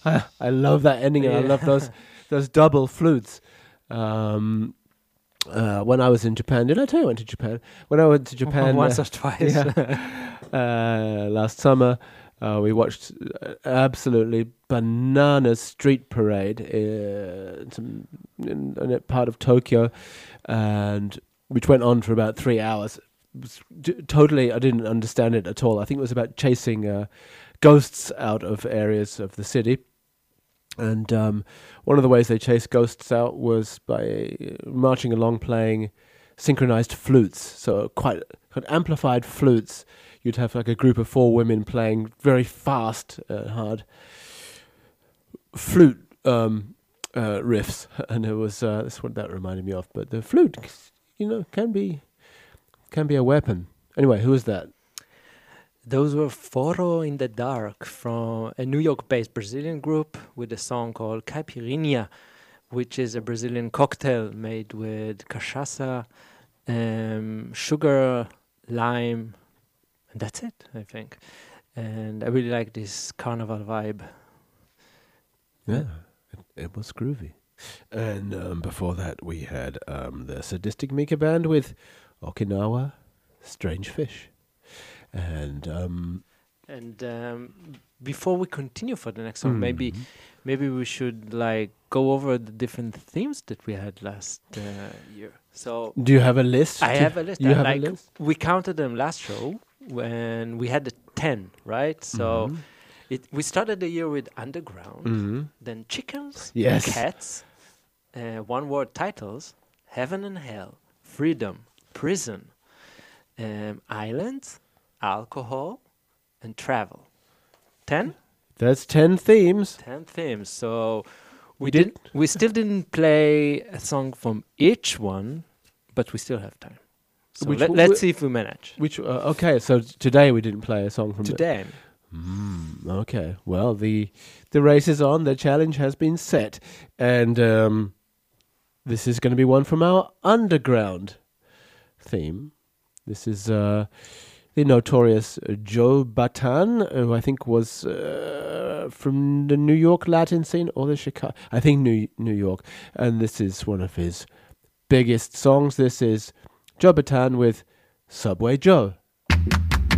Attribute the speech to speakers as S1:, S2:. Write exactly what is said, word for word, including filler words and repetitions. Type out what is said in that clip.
S1: I, I love that ending, and I
S2: Yeah.
S1: love those those double flutes. Um, uh, when I was in Japan, did I tell you I went to Japan? When I went to Japan,
S2: Once
S1: uh,
S2: or twice.
S1: yeah, uh, last summer, uh, we watched uh, absolutely bananas street parade uh, some- in, in a part of Tokyo, and which went on for about three hours. It was d- totally, I didn't understand it at all. I think it was about chasing uh, ghosts out of areas of the city. And um, one of the ways they chased ghosts out was by uh, marching along playing synchronized flutes. So quite, quite amplified flutes. You'd have like a group of four women playing very fast, uh, hard flute um, uh, riffs, and it was uh, that's what that reminded me of. But the flute, you know, can be can be a weapon. Anyway, who is that?
S2: Those were Foro in the Dark from a New York-based Brazilian group with a song called Caipirinha, which is a Brazilian cocktail made with cachaça, um, sugar, lime, and that's it, I think. And I really like this carnival vibe.
S1: Yeah, it, it was groovy. And um, before that, we had um, the Sadistic Mika Band with Okinawa Strange Fish. And um,
S2: And um, before we continue for the next song, maybe
S1: mhm.
S2: maybe we should like go over the different themes that we had last uh, year. So
S1: Do you have a list?
S2: I
S1: to-
S2: have a list.
S1: You
S2: I
S1: have
S2: like
S1: a list?
S2: we counted them last show when we had the ten, right? So
S1: Mhm.
S2: it we started the year with Underground,
S1: Mhm.
S2: then Chickens,
S1: Yes.
S2: Cats, uh, one word titles, Heaven and Hell, Freedom, Prison, um, Islands, Alcohol, and Travel. Ten?
S1: That's ten themes.
S2: Ten themes. So we,
S1: We
S2: did.
S1: did-
S2: We still didn't play a song from each one, but we still have time. So
S1: Which
S2: let,
S1: w-
S2: let's
S1: wh-
S2: see if we manage
S1: Which uh, okay, so t- today we didn't play a song from the-
S2: today.
S1: Mm, okay, well the the race is on. The challenge has been set, and um, this is going to be one from our underground theme. This is uh, the notorious uh, Joe Batan, who I think was uh, from the New York Latin scene or the Chicago. I think New New York, and this is one of his biggest songs. This is Joe Batan with Subway Joe.